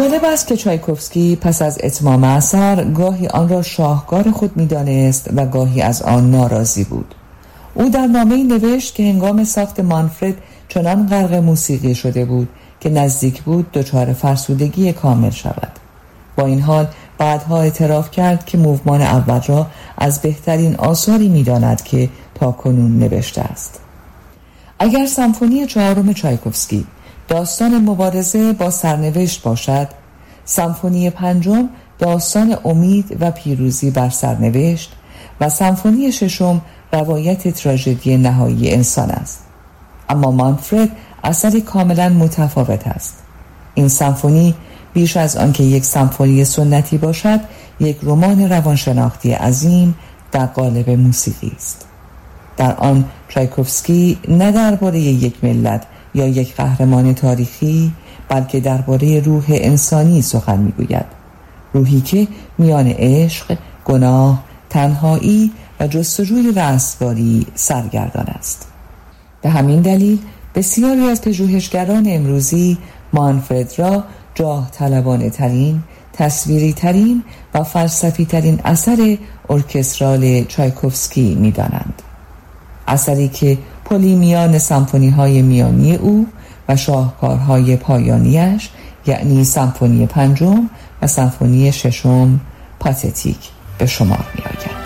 جالب است که چایکوفسکی پس از اتمام اثر گاهی آن را شاهکار خود می‌دانست و گاهی از آن ناراضی بود. او در نامه‌ای نوشت که هنگام ساخت مانفرد چنان غرق موسیقی شده بود که نزدیک بود دچار فرسودگی کامل شود. با این حال بعدها اعتراف کرد که موومان اول را از بهترین آثاری می‌داند که تاکنون نوشته است. اگر سمفونی چهارم چایکوفسکی داستان مبارزه با سرنوشت باشد، سمفونی پنجم داستان امید و پیروزی بر سرنوشت و سمفونی ششم روایت تراژدی نهایی انسان است. اما مانفرد اثری کاملا متفاوت است. این سمفونی بیش از آنکه یک سمفونی سنتی باشد، یک رمان روانشناختی عظیم در قالب موسیقی است. در آن چایکوفسکی نه درباره یک ملت یا یک قهرمان تاریخی، بلکه درباره روح انسانی سخن میگوید. روحی که میان عشق، گناه، تنهایی و جستجوی رستگاری سرگردان است. به همین دلیل بسیاری از پژوهشگران امروزی مانفرد را جاه طلبانه ترین، تصویری ترین و فلسفی ترین اثر ارکسترال چایکوفسکی می دانند. اثری که پلی میان سمفونی های میانی او و شاهکارهای پایانیش، یعنی سمفونی پنجم و سمفونی ششم، پاتتیک به شمار می آید.